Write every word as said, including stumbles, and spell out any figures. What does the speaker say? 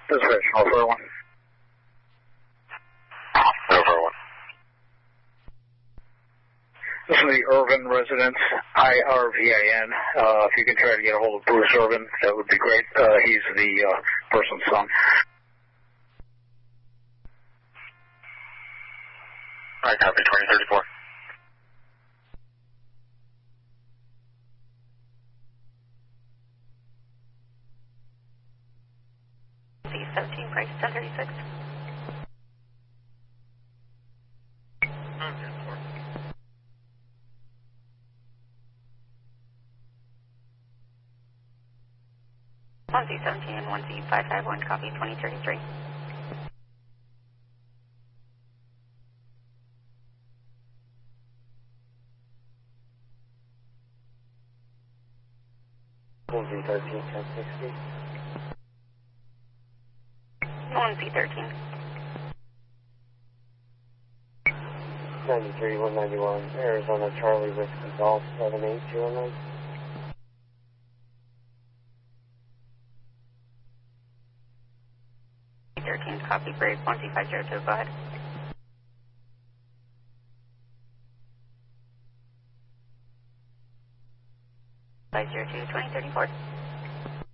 This is Rich, oh four one. oh four one. This is the Irvin residence, I R V I N. Uh, if you can try to get a hold of Bruce Irvin, that would be great. Uh, he's the uh, person's son. All right, copy, twenty thirty-four. seventeen, price ten thirty-six. one Z seventeen, one Z five five one, copy, twenty thirty-three. one Z thirteen, ten sixty. one Z thirteen. ninety-three, one ninety-one, Arizona Charlie Whiskey Golf, seven eight two one nine. thirteen, copy, Brave, one Z five zero two, go ahead. five zero two, twenty thirty-four.